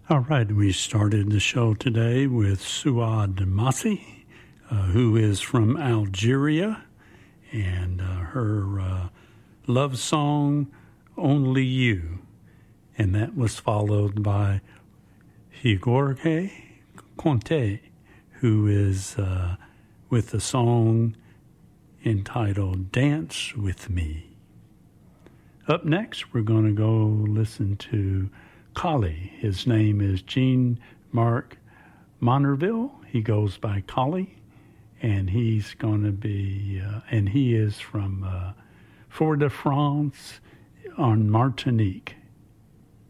All right, we started the show today with Suad Massi, who is from Algeria, and her love song, Only You. And that was followed by Jorge Conte, who is with the song entitled Dance With Me. Up next, we're going to go listen to Collie. His name is Jean-Marc Monerville. He goes by Collie, and he's going to be, and he is from Fort-de-France on Martinique.